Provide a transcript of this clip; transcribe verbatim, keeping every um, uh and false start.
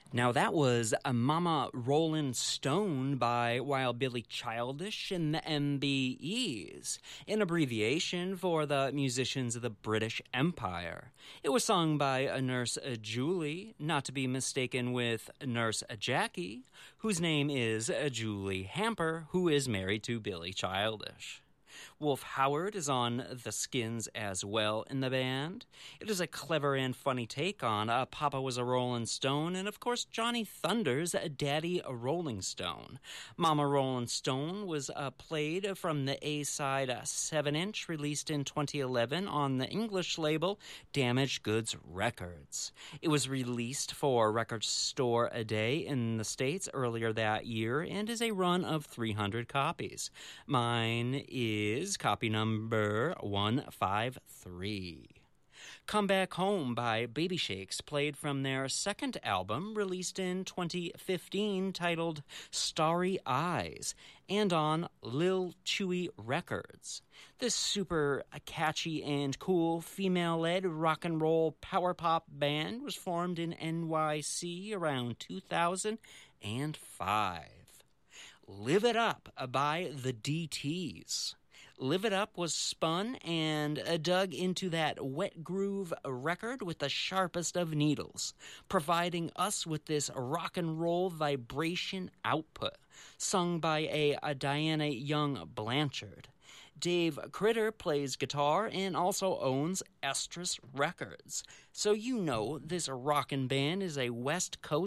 Now that was a Mama Rollin' Stone by Wild Billy Childish and the M B Es, an abbreviation for the musicians of the British Empire. It was sung by a Nurse Julie, not to be mistaken with Nurse Jackie, whose name is Julie Hamper, who is married to Billy Childish. Wolf Howard is on the Skins as well in the band. It is a clever and funny take on uh, Papa Was a Rollin' Stone, and of course Johnny Thunder's Daddy a Rolling Stone. Mama Rollin' Stone was uh, played from the A-side uh, seven inch released in twenty eleven on the English label Damaged Goods Records. It was released for Record Store a Day in the States earlier that year and is a run of three hundred copies. Mine is is copy number one five three. Come Back Home by Baby Shakes, played from their second album, released in twenty fifteen, titled Starry Eyes, and on Lil Chewy Records. This super catchy and cool female-led rock and roll power pop band was formed in N Y C around two thousand five. Live It Up by the D Ts. Live It Up was spun and uh, dug into that wet groove record with the sharpest of needles, providing us with this rock and roll vibration output, sung by a, a Diana Young Blanchard. Dave Critter plays guitar and also owns Estrus Records. So you know this rockin' band is a West Coast